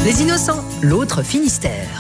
Les Innocents, l'autre Finistère.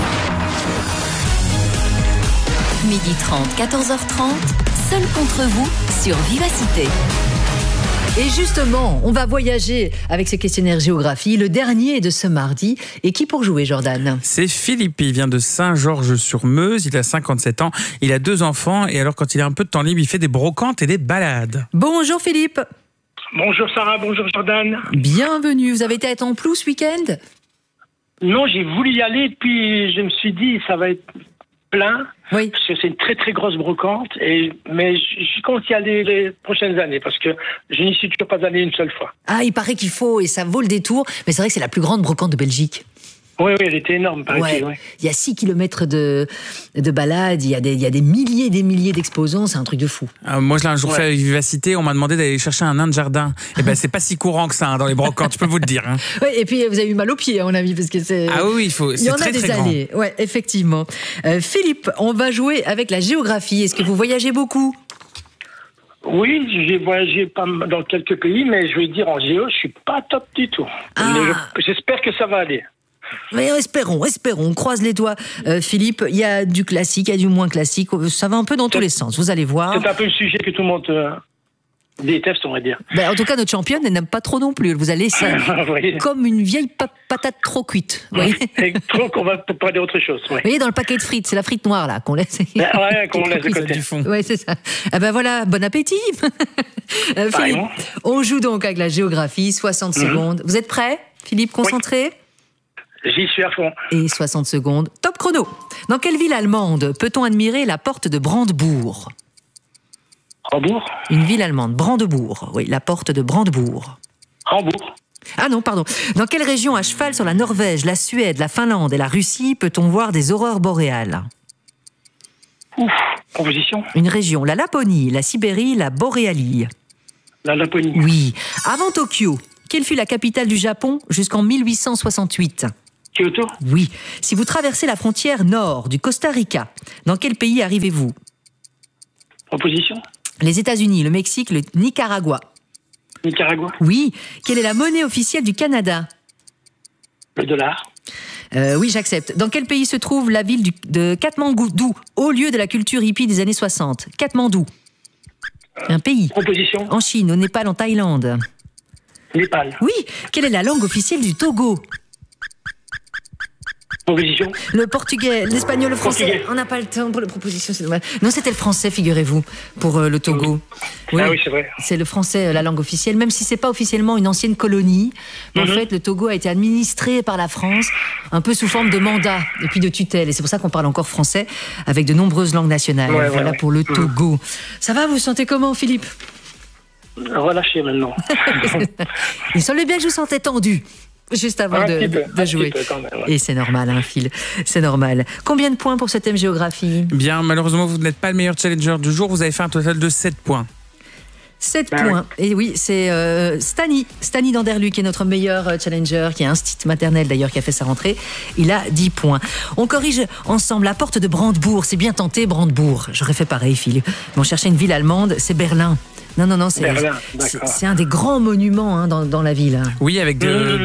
12h30, 14h30, seul contre vous sur Vivacité. Et justement, on va voyager avec ce questionnaire géographie, le dernier de ce mardi. Et qui pour jouer, Jordan ? C'est Philippe, il vient de Saint-Georges-sur-Meuse, il a 57 ans, il a 2 enfants et alors quand il a un peu de temps libre, il fait des brocantes et des balades. Bonjour Philippe. Bonjour Sarah, bonjour Jordan. Bienvenue, vous avez été à Templou ce week-end ? Non, j'ai voulu y aller, puis je me suis dit ça va être plein, Oui. parce que c'est une très très grosse brocante, mais je compte y aller les prochaines années, parce que je n'y suis toujours pas allé une seule fois. Ah, il paraît qu'il faut, et ça vaut le détour, mais c'est vrai que c'est la plus grande brocante de Belgique. Oui, elle était énorme, paraît-il. Ouais. Il y a 6 kilomètres de balade, il y a des milliers et des milliers d'exposants, c'est un truc de fou. Moi, je l'ai un jour fait avec Vivacité, on m'a demandé d'aller chercher un nain de jardin. Et ben, c'est pas si courant que ça dans les brocantes, je peux vous le dire. Hein. Ouais, et puis vous avez eu mal aux pieds, à mon avis, parce que c'est. Ah oui, il y en a des allées. Ouais, effectivement. Philippe, on va jouer avec la géographie. Est-ce que vous voyagez beaucoup ? Oui, j'ai voyagé pas mal dans quelques pays, mais je vais dire en géo, je suis pas top du tout. Ah. Mais j'espère que ça va aller. Mais espérons, on croise les doigts. Philippe, il y a du classique, il y a du moins classique, ça va un peu dans tous les sens, vous allez voir. C'est un peu le sujet que tout le monde déteste, on va dire. Ben, en tout cas, notre championne, elle n'aime pas trop non plus. Elle vous allez comme une vieille patate trop cuite. Vous voyez, trop qu'on va parler d'autre chose. Ouais. vous voyez, dans le paquet de frites, c'est la frite noire là qu'on laisse. Ouais, qu'on laisse de côté. Du fond. Ouais, c'est ça. Ah ben voilà, bon appétit. Philippe, on joue donc avec la géographie, 60 secondes. Vous êtes prêts, Philippe, concentré ? J'y suis à fond. Et 60 secondes, top chrono. Dans quelle ville allemande peut-on admirer la porte de Brandebourg ? Hambourg. Une ville allemande, Brandebourg. Oui, la porte de Brandebourg. Hambourg. Ah non, pardon. Dans quelle région, à cheval sur la Norvège, la Suède, la Finlande et la Russie, peut-on voir des aurores boréales ? Ouf, composition. Une région, la Laponie, la Sibérie, la Boréalie. La Laponie. Oui. Avant Tokyo, quelle fut la capitale du Japon jusqu'en 1868 ? Kyoto. Oui. Si vous traversez la frontière nord du Costa Rica, dans quel pays arrivez-vous ? Proposition. Les États-Unis, le Mexique, le Nicaragua. Nicaragua. Oui. Quelle est la monnaie officielle du Canada ? Le dollar. Oui, j'accepte. Dans quel pays se trouve la ville de Katmandou, haut lieu de la culture hippie des années 60 ? Katmandou. Un pays. Proposition. En Chine, au Népal, en Thaïlande. Népal. Oui. Quelle est la langue officielle du Togo ? Proposition. Le portugais, l'espagnol, le français. Portugais. On n'a pas le temps pour les propositions. C'est dommage. Non, c'était le français, figurez-vous, pour le Togo. Ah oui, c'est vrai. C'est le français, la langue officielle, même si c'est pas officiellement une ancienne colonie. Mais en fait, le Togo a été administré par la France, un peu sous forme de mandat et puis de tutelle. Et c'est pour ça qu'on parle encore français, avec de nombreuses langues nationales. Voilà pour le Togo. Ça va, vous vous sentez comment, Philippe ? Relâchez maintenant. Il semblait bien que je vous sentais tendu. Juste avant de jouer. Petit peu quand même, ouais. Et c'est normal, hein, Phil. C'est normal. Combien de points pour ce thème géographie ? Bien, malheureusement, vous n'êtes pas le meilleur challenger du jour. Vous avez fait un total de 7 points. 7 points. Et oui, c'est Stani Danderlu qui est notre meilleur challenger, qui est institut maternel d'ailleurs, qui a fait sa rentrée. Il a 10 points. On corrige ensemble la porte de Brandebourg. C'est bien tenté, Brandebourg. J'aurais fait pareil, Phil. Mais on cherchait une ville allemande, c'est Berlin. Non, c'est un des grands monuments hein, dans la ville. Oui, avec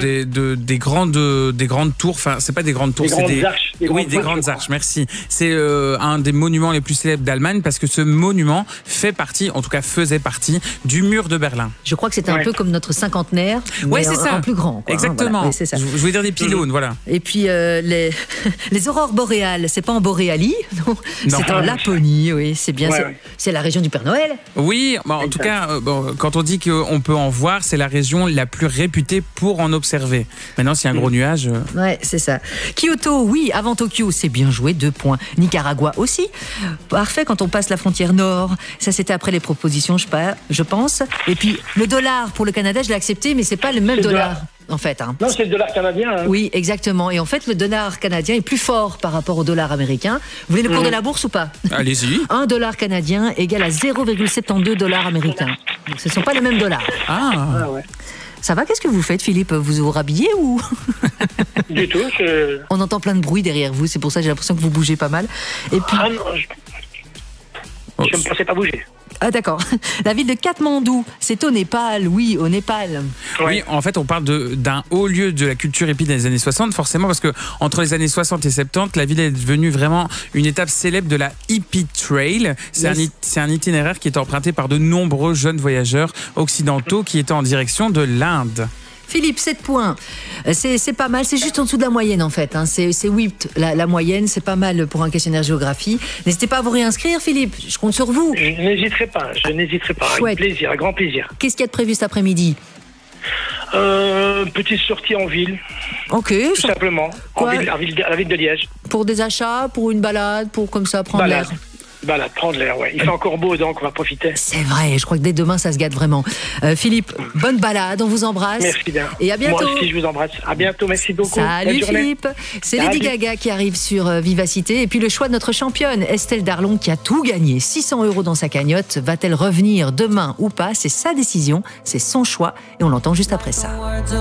des grandes tours. Enfin, c'est pas des grandes tours, c'est des arches. Des grandes arches. Merci. C'est un des monuments les plus célèbres d'Allemagne parce que ce monument fait partie, en tout cas faisait partie, du mur de Berlin. Je crois que c'est un peu comme notre cinquantenaire, mais c'est ça. En plus grand. Quoi, exactement. Voilà. Oui, c'est ça. Je voulais dire des pylônes, voilà. Et puis les aurores boréales, c'est pas en Boréalie, non. C'est en Laponie, oui, c'est bien. C'est la région du Père Noël. Oui, en tout cas, quand on dit qu'on peut en voir, c'est la région la plus réputée pour en observer. Maintenant, s'il y a un gros nuage... Ouais, c'est ça. Kyoto, oui, avant Tokyo, c'est bien joué, 2 points. Nicaragua aussi. Parfait, quand on passe la frontière nord. Ça, c'était après les propositions, je pense. Et puis, le dollar pour le Canada, je l'ai accepté, mais c'est pas le même dollar. En fait, hein. Non, c'est le dollar canadien. Hein. Oui, exactement. Et en fait, le dollar canadien est plus fort par rapport au dollar américain. Vous voulez le cours de la bourse ou pas ? Allez-y. 1 dollar canadien égale à 0,72 dollars américains. Donc, ce ne sont pas les mêmes dollars. Ah ouais. Ça va ? Qu'est-ce que vous faites, Philippe ? Vous vous rhabillez ou ? Du tout. On entend plein de bruit derrière vous. C'est pour ça que j'ai l'impression que vous bougez pas mal. Et puis... Ah non, je ne me pensais pas bouger. Ah d'accord. La ville de Katmandou, c'est au Népal, oui, au Népal. Oui, en fait, on parle d'un haut lieu de la culture hippie dans les années 60, forcément, parce que entre les années 60 et 70, la ville est devenue vraiment une étape célèbre de la Hippie Trail. C'est un itinéraire qui est emprunté par de nombreux jeunes voyageurs occidentaux qui étaient en direction de l'Inde. Philippe, 7 points. C'est pas mal, c'est juste en dessous de la moyenne en fait. Hein. C'est 8, la moyenne, c'est pas mal pour un questionnaire géographie. N'hésitez pas à vous réinscrire, Philippe, je compte sur vous. Je n'hésiterai pas. Avec plaisir, avec grand plaisir. Qu'est-ce qu'il y a de prévu cet après-midi ? Petite sortie en ville. Ok. Tout simplement. À la ville de Liège. Pour des achats, pour une balade, pour comme ça prendre l'air. Balade, prendre l'air, ouais. Il fait encore beau, donc on va profiter. C'est vrai, je crois que dès demain, ça se gâte vraiment. Philippe, bonne balade, on vous embrasse. Merci bien. Et à bientôt. Moi aussi, je vous embrasse. À bientôt, merci beaucoup. Salut Philippe. C'est Lady Gaga qui arrive sur Vivacité. Et puis le choix de notre championne, Estelle Darlon, qui a tout gagné. 600 € dans sa cagnotte. Va-t-elle revenir demain ou pas ? C'est sa décision, c'est son choix. Et on l'entend juste après ça.